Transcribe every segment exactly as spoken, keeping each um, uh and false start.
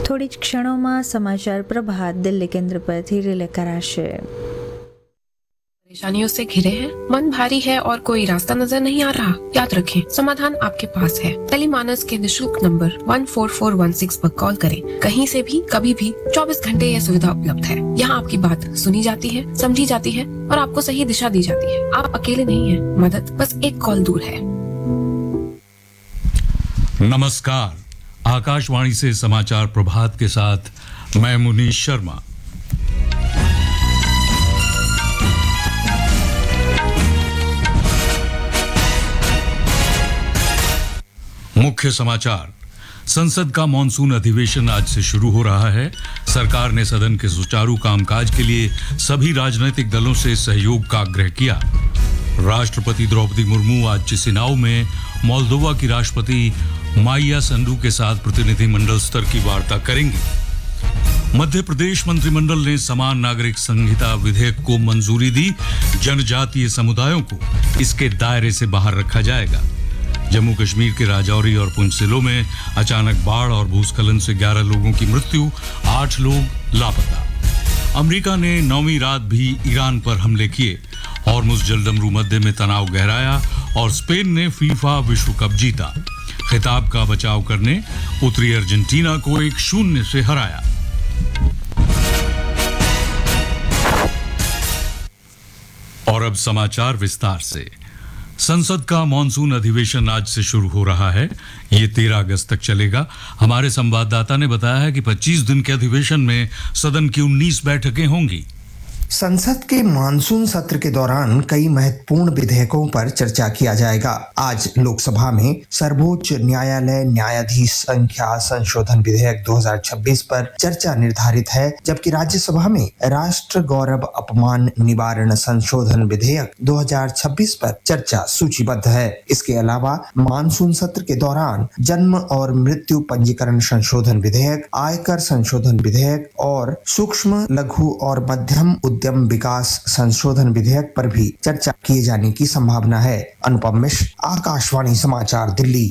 થોડી જ ક્ષણોમાં સમાચાર પ્રભાત દિલ્હી કેન્દ્ર પરથી રિલે कराशे। परेशानियों से घिरे हैं, मन भारी है और कोई रास्ता नजर नहीं आ रहा? याद रखें, समाधान आपके पास है। टेलीमानस के निशुल्क number one four four one six पर कॉल करें। कहीं से भी कभी भी चौबीस घंटे यह सुविधा उपलब्ध है। यहाँ आपकी बात सुनी जाती है, समझी जाती है और आपको सही दिशा दी जाती है। आप अकेले नहीं हैं, मदद बस एक कॉल दूर है। नमस्कार, आकाशवाणी से समाचार प्रभात के साथ मैं मुनीश शर्मा। मुख्य समाचार। संसद का मॉनसून अधिवेशन आज से शुरू हो रहा है। सरकार ने सदन के सुचारू कामकाज के लिए सभी राजनीतिक दलों से सहयोग का आग्रह किया। राष्ट्रपति द्रौपदी मुर्मू आज चिसिनाउ में मोल्दोवा की राष्ट्रपति माइया संडू के साथ प्रतिनिधिमंडल स्तर की वार्ता करेंगी। मध्य प्रदेश मंत्रिमंडल ने समान नागरिक संहिता विधेयक को मंजूरी दी। जनजातीय समुदायों को इसके दायरे से बाहर रखा जाएगा। जम्मू कश्मीर के राजौरी और पुंछ जिलों में अचानक बाढ़ और भूस्खलन से ग्यारह लोगों की मृत्यु, आठ लोग लापता। अमेरिका ने नौवीं रात भी ईरान पर हमले किए। हॉर्मुज़ जलडमरू मध्य में तनाव गहराया और स्पेन ने फीफा विश्व कप जीता। खिताब का बचाव करने उतरी अर्जेंटीना को एक शून्य से हराया। और अब समाचार विस्तार से। संसद का मॉनसून अधिवेशन आज से शुरू हो रहा है। ये तेरह अगस्त तक चलेगा। हमारे संवाददाता ने बताया है कि पच्चीस दिन के अधिवेशन में सदन की उन्नीस बैठकें होंगी। संसद के मानसून सत्र के दौरान कई महत्वपूर्ण विधेयकों पर चर्चा किया जाएगा। आज लोकसभा में सर्वोच्च न्यायालय न्यायाधीश संख्या संशोधन विधेयक दो हज़ार छब्बीस पर चर्चा निर्धारित है, जबकि राज्यसभा में राष्ट्र गौरव अपमान निवारण संशोधन विधेयक दो हज़ार छब्बीस पर चर्चा सूचीबद्ध है। इसके अलावा मानसून सत्र के दौरान जन्म और मृत्यु पंजीकरण संशोधन विधेयक, आयकर संशोधन विधेयक और सूक्ष्म लघु और मध्यम उद्यम विकास संशोधन विधेयक पर भी चर्चा किए जाने की संभावना है। अनुपम मिश्र, आकाशवाणी समाचार, दिल्ली।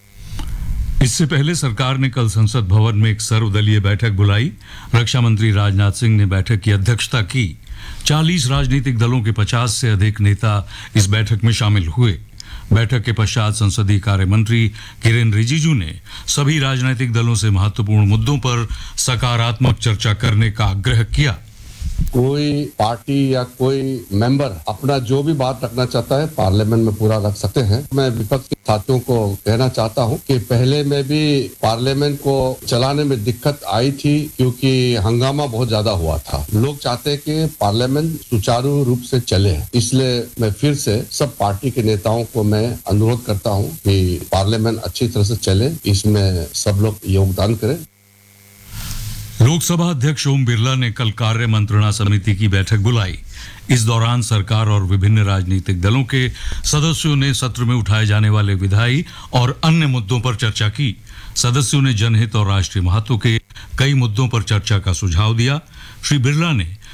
इससे पहले सरकार ने कल संसद भवन में एक सर्वदलीय बैठक बुलाई। रक्षा मंत्री राजनाथ सिंह ने बैठक की अध्यक्षता की। चालीस राजनीतिक दलों के पचास से अधिक नेता इस बैठक में शामिल हुए। बैठक के पश्चात संसदीय कार्य मंत्री किरेन रिजिजू ने सभी राजनीतिक दलों से महत्वपूर्ण मुद्दों पर सकारात्मक चर्चा करने का आग्रह किया। कोई पार्टी या कोई मेंबर अपना जो भी बात रखना चाहता है पार्लियामेंट में पूरा रख सकते हैं। मैं विपक्ष के साथियों को कहना चाहता हूं कि पहले में भी पार्लियामेंट को चलाने में दिक्कत आई थी क्योंकि हंगामा बहुत ज्यादा हुआ था। लोग चाहते हैं कि पार्लियामेंट सुचारू रूप से चले, इसलिए मैं फिर से सब पार्टी के नेताओं को मैं अनुरोध करता हूँ कि पार्लियामेंट अच्छी तरह से चले, इसमें सब लोग योगदान करें। लोकसभा अध्यक्ष ओम बिरला ने कल कार्य मंत्रणा समिति की बैठक बुलाई। इस दौरान सरकार और विभिन्न राजनीतिक दलों के सदस्यों ने सत्र में उठाए जाने वाले विधायी और अन्य मुद्दों पर चर्चा की। सदस्यों ने जनहित और राष्ट्रीय महत्व के कई मुद्दों पर चर्चा का सुझाव दिया। श्री बिरला ने